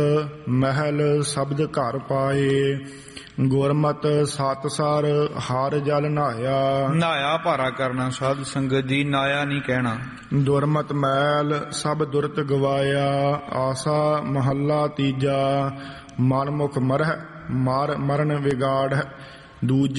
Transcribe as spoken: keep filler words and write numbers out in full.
ਮਹਿਲ ਸ਼ਬਦ ਘਰ ਪਾਏ। ਗੁਰਮਤਿ ਸਤਿਸਰ ਹਰ ਜਲ ਨਹਾਇਆ। ਨਹਾਇਆ ਭਾਰਾ ਕਰਨਾ ਸਾਧ ਸੰਗਤ ਜੀ, ਨਾਇਆ ਨਹੀਂ ਕਹਿਣਾ। ਦੁਰਮਤਿ ਮੈਲ ਸਭ ਦੁਰਤ ਗਵਾਇਆ। ਆਸਾ ਮਹੱਲਾ ਤੀਜਾ। ਮਨਮੁਖ ਮਰਹਿ ਮਾਰ ਮਰਨ ਵਿਗਾੜ। ਦੂਜਾ